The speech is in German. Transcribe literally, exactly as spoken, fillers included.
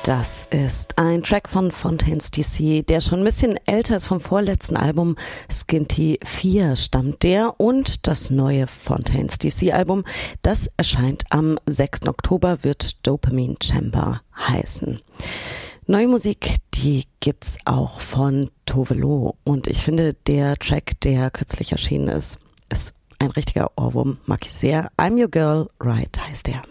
Das ist ein Track von Fontaines D C, der schon ein bisschen älter ist, vom vorletzten Album. Skinty vier stammt der, und das neue Fontaines D C Album, das erscheint am sechsten Oktober, wird Dopamine Chamber heißen. Neue Musik, die gibt's auch von Tove Lo, und ich finde, der Track, der kürzlich erschienen ist, ist ein richtiger Ohrwurm, mag ich sehr. I'm Your Girl, Right heißt der.